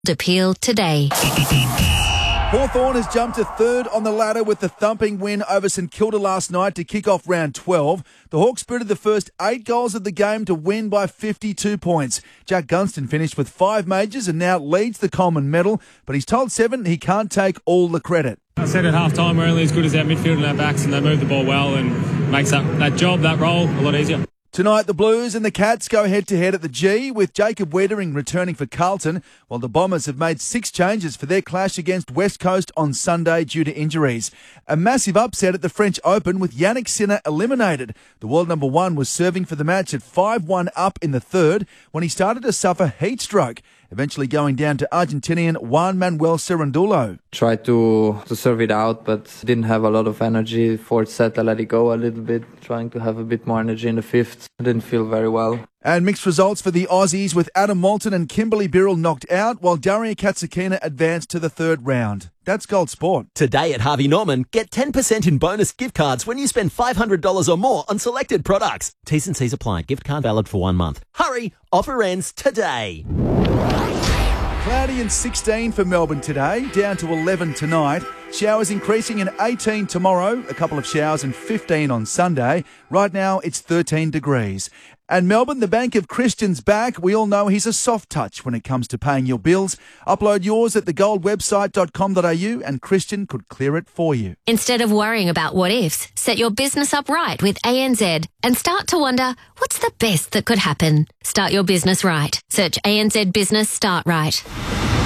Appeal today. Hawthorn has jumped to third on the ladder with the thumping win over St Kilda last night to kick off round 12. The Hawks sprinted the first 8 goals of the game to win by 52 points. Jack Gunston finished with 5 majors and now leads the Coleman medal, but he's told Seven he can't take all the credit. I said at half-time we're only as good as our midfield and our backs, and they move the ball well and makes that role a lot easier. Tonight, the Blues and the Cats go head-to-head at the G, with Jacob Weitering returning for Carlton, while the Bombers have made 6 changes for their clash against West Coast on Sunday due to injuries. A massive upset at the French Open with Yannick Sinner eliminated. The world number 1 was serving for the match at 5-1 up in the third when he started to suffer heat stroke, eventually going down to Argentinian Juan Manuel Cerundolo. Tried to serve it out, but didn't have a lot of energy. Fourth set, I let it go a little bit, trying to have a bit more energy in the fifth. I didn't feel very well. And mixed results for the Aussies, with Adam Moulton and Kimberly Birrell knocked out, while Daria Katsukina advanced to the third round. That's Gold Sport. Today at Harvey Norman, get 10% in bonus gift cards when you spend $500 or more on selected products. T's and C's apply. Gift card valid for 1 month. Hurry! Offer ends today. Cloudy and 16 for Melbourne today, down to 11 tonight. Showers increasing in 18 tomorrow, a couple of showers and 15 on Sunday. Right now it's 13 degrees. And Melbourne, the Bank of Christian's back. We all know he's a soft touch when it comes to paying your bills. Upload yours at thegoldwebsite.com.au and Christian could clear it for you. Instead of worrying about what ifs, set your business up right with ANZ and start to wonder, what's the best that could happen? Start your business right. Search ANZ Business Start Right.